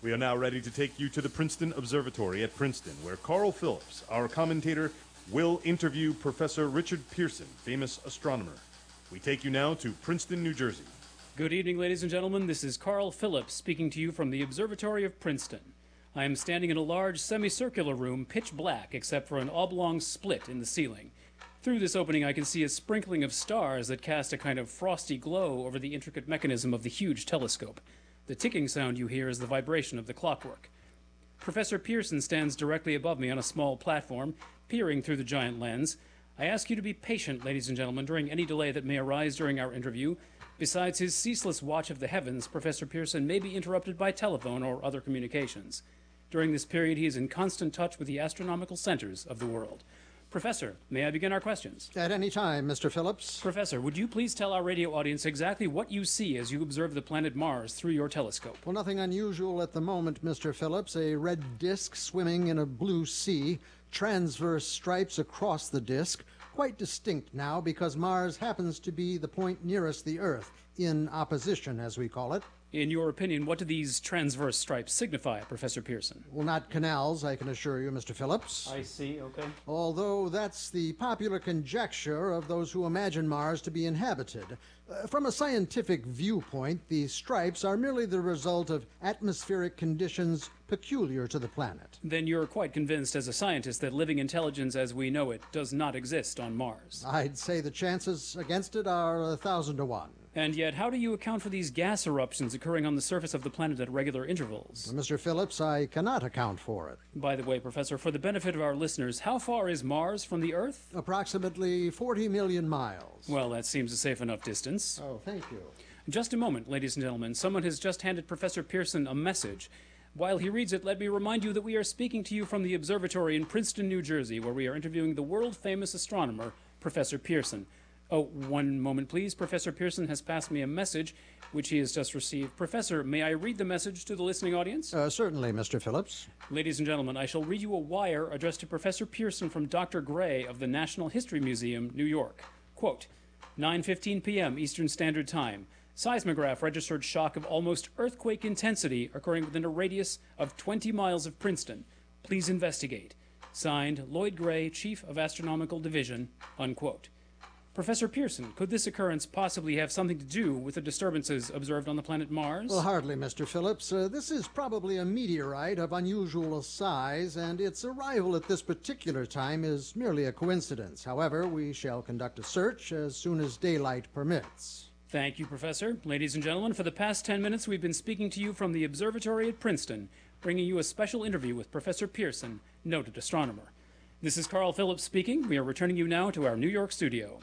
We are now ready to take you to the Princeton Observatory at Princeton, where Carl Phillips, our commentator, will interview Professor Richard Pearson, famous astronomer. We take you now to Princeton, New Jersey. Good evening, ladies and gentlemen. This is Carl Phillips speaking to you from the Observatory of Princeton. I am standing in a large semicircular room, pitch black, except for an oblong split in the ceiling. Through this opening, I can see a sprinkling of stars that cast a kind of frosty glow over the intricate mechanism of the huge telescope. The ticking sound you hear is the vibration of the clockwork. Professor Pearson stands directly above me on a small platform, peering through the giant lens. I ask you to be patient, ladies and gentlemen, during any delay that may arise during our interview. Besides his ceaseless watch of the heavens, Professor Pearson may be interrupted by telephone or other communications. During this period, he is in constant touch with the astronomical centers of the world. Professor, may I begin our questions? At any time, Mr. Phillips. Professor, would you please tell our radio audience exactly what you see as you observe the planet Mars through your telescope? Well, nothing unusual at the moment, Mr. Phillips. A red disk swimming in a blue sea, transverse stripes across the disk, quite distinct now because Mars happens to be the point nearest the Earth, in opposition, as we call it. In your opinion, what do these transverse stripes signify, Professor Pearson? Well, not canals, I can assure you, Mr. Phillips. I see, okay. Although that's the popular conjecture of those who imagine Mars to be inhabited. From a scientific viewpoint, the stripes are merely the result of atmospheric conditions peculiar to the planet. Then you're quite convinced as a scientist that living intelligence as we know it does not exist on Mars. I'd say the chances against it are 1,000 to 1. And yet, how do you account for these gas eruptions occurring on the surface of the planet at regular intervals? Mr. Phillips, I cannot account for it. By the way, Professor, for the benefit of our listeners, how far is Mars from the Earth? Approximately 40 million miles. Well, that seems a safe enough distance. Oh, thank you. Just a moment, ladies and gentlemen. Someone has just handed Professor Pearson a message. While he reads it, let me remind you that we are speaking to you from the observatory in Princeton, New Jersey, where we are interviewing the world-famous astronomer, Professor Pearson. Oh, one moment, please. Professor Pearson has passed me a message, which he has just received. Professor, may I read the message to the listening audience? Certainly, Mr. Phillips. Ladies and gentlemen, I shall read you a wire addressed to Professor Pearson from Dr. Gray of the National History Museum, New York. Quote, 9:15 p.m. Eastern Standard Time. Seismograph registered shock of almost earthquake intensity occurring within a radius of 20 miles of Princeton. Please investigate. Signed, Lloyd Gray, Chief of Astronomical Division, unquote. Professor Pearson, could this occurrence possibly have something to do with the disturbances observed on the planet Mars? Well, hardly, Mr. Phillips. This is probably a meteorite of unusual size, and its arrival at this particular time is merely a coincidence. However, we shall conduct a search as soon as daylight permits. Thank you, Professor. Ladies and gentlemen, for the past 10 minutes, we've been speaking to you from the observatory at Princeton, bringing you a special interview with Professor Pearson, noted astronomer. This is Carl Phillips speaking. We are returning you now to our New York studio.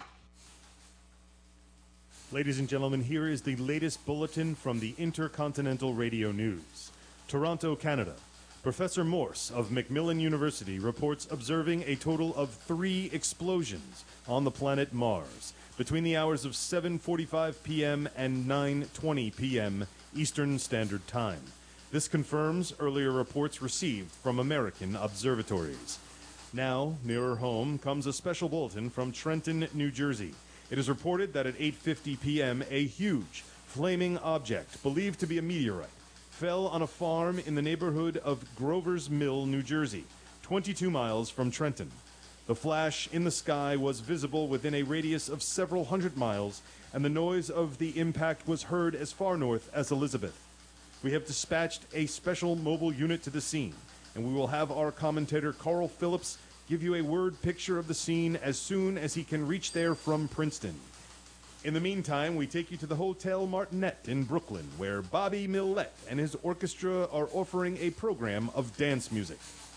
Ladies and gentlemen, here is the latest bulletin from the Intercontinental Radio News. Toronto, Canada. Professor Morse of Macmillan University reports observing a total of 3 explosions on the planet Mars between the hours of 7:45 p.m. and 9:20 p.m. Eastern Standard Time. This confirms earlier reports received from American observatories. Now, nearer home, comes a special bulletin from Trenton, New Jersey. It is reported that at 8:50 p.m., a huge, flaming object, believed to be a meteorite, fell on a farm in the neighborhood of Grover's Mill, New Jersey, 22 miles from Trenton. The flash in the sky was visible within a radius of several hundred miles, and the noise of the impact was heard as far north as Elizabeth. We have dispatched a special mobile unit to the scene, and we will have our commentator, Carl Phillips, give you a word picture of the scene as soon as he can reach there from Princeton. In the meantime, we take you to the Hotel Martinet in Brooklyn, where Bobby Millette and his orchestra are offering a program of dance music.